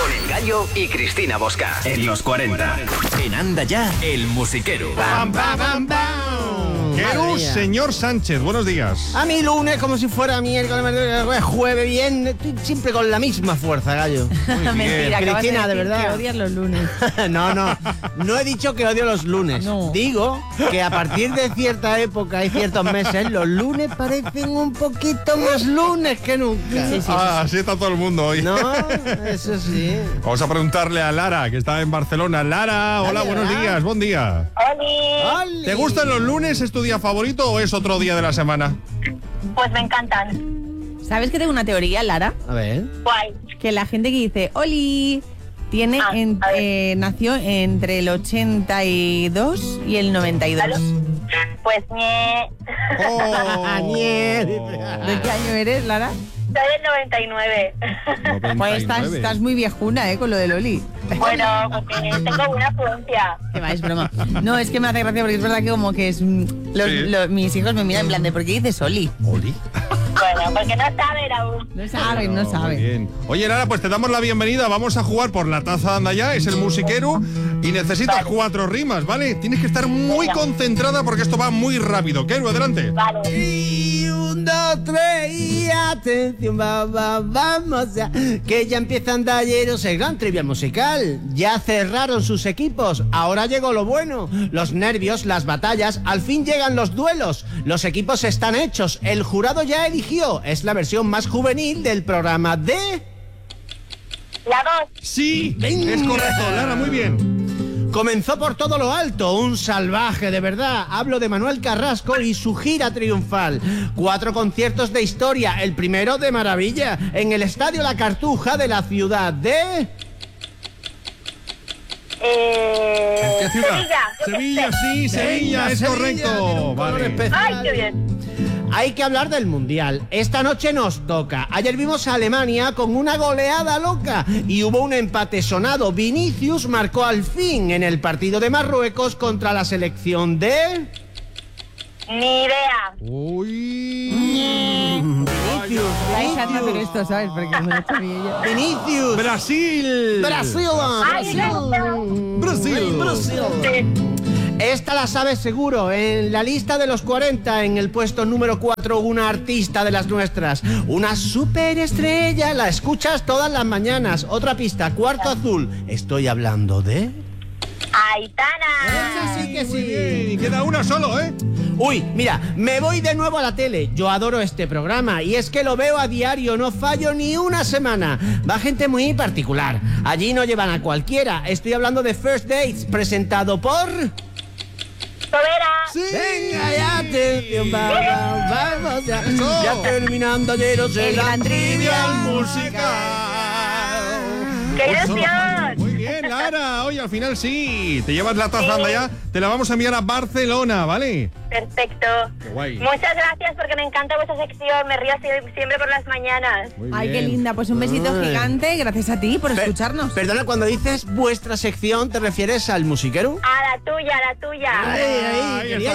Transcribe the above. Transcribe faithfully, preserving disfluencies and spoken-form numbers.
Con El Gallo y Cristina Bosca. En los cuarenta. En Anda Ya, el musiquero. Bam, bam, bam, bam. Querus, señor Sánchez, buenos días. A mí lunes como si fuera miércoles, jueves, bien, estoy siempre con la misma fuerza, Gallo. Mentira, Cristina, de, de verdad. Que odias los lunes. No, no, no he dicho que odio los lunes. No. Digo que a partir de cierta época y ciertos meses, los lunes parecen un poquito más lunes que nunca. Sí, sí, Ah, sí, así está todo el mundo hoy. No, eso sí. Vamos a preguntarle a Lara, que está en Barcelona. Lara, hola, Hola, buenos Lara. días, buen día. ¡Oli! ¿Te gustan los lunes? ¿Es tu día favorito o es otro día de la semana? Pues me encantan. ¿Sabes que tengo una teoría, Lara? A ver. Guay. Que la gente que dice Oli tiene Ah, en- a ver. eh, nació entre el ochenta y dos y el noventa y dos. ¿Aló? Pues ñe. Ah, nie. ¿De qué año eres, Lara? Soy del noventa y nueve. Pues estás, estás muy viejuna, ¿eh? Con lo del Oli. Bueno, porque tengo buena afluencia. Que va, es broma. No, es que me hace gracia porque es verdad que como que es... mm, Los, Sí. los- mis hijos me miran en plan de ¿por qué dices Oli? Oli. Bueno, porque no saben aún. No saben, no Muy saben. bien. Oye, Lara, pues te damos la bienvenida. Vamos a jugar por la taza de Anda Ya, es el musiquero. Y necesitas Vale. cuatro rimas, ¿vale? Tienes que estar muy Venga. concentrada porque esto va muy rápido. Keru, adelante. Vale. Y un, dos, tres y atención, va, va, vamos ya, que ya empiezan talleros el gran trivial musical. Ya cerraron sus equipos, ahora llegó lo bueno. Los nervios, las batallas, al fin llegan los duelos. Los equipos están hechos, el jurado ya eligió. Es la versión más juvenil del programa de... La dos. Sí, Venga. es correcto, Lara, muy bien. Comenzó por todo lo alto, un salvaje de verdad. Hablo de Manuel Carrasco y su gira triunfal. Cuatro conciertos de historia, el primero de maravilla, en el Estadio La Cartuja de la ciudad de... Eh, ¿Qué ciudad? Sevilla. yo qué Sevilla, sé. sí, Sevilla, es Sevilla, correcto. tiene un color Vale. especial. Ay, qué bien. Hay que hablar del Mundial. Esta noche nos toca. Ayer vimos a Alemania con una goleada loca y hubo un empate sonado. Vinicius marcó al fin en el partido de Marruecos contra la selección de... Ni idea. Uy. Vinicius, Vais a hacer esto, ¿sabes? Porque me lo he hecho bien yo. Vinicius. Brasil. Brasil. Ay, no. Brasil. Brasil. Sí. Esta la sabes seguro. En la lista de los cuarenta, en el puesto número cuatro, una artista de las nuestras. Una superestrella. La escuchas todas las mañanas. Otra pista, cuarto azul. Estoy hablando de... Aitana. Esa sí que Muy sí. bien, y queda una solo, ¿eh? Uy, mira, me voy de nuevo a la tele. Yo adoro este programa y es que lo veo a diario, no fallo ni una semana. Va gente muy particular. Allí no llevan a cualquiera. Estoy hablando de First Dates, presentado por... Sobera. Sí. Venga ya, atención, vamos, vamos ya. Eso. Ya terminando ayer os El gran trivial musical. ¡Qué Pues solo- ilusión! Muy bien, Lara. Oye, al final sí. Te llevas la taza Anda Ya. Te la vamos a enviar a Barcelona, ¿vale? Perfecto. Qué guay. Muchas gracias porque me encanta vuestra sección. Me río sie- siempre por las mañanas. Muy Ay, qué bien. linda. Pues un besito Ay. gigante. Gracias a ti por Per- escucharnos. Perdona, cuando dices vuestra sección, ¿te refieres al musiquero? A la tuya, a la tuya. Ay, ay, Ahí quería está.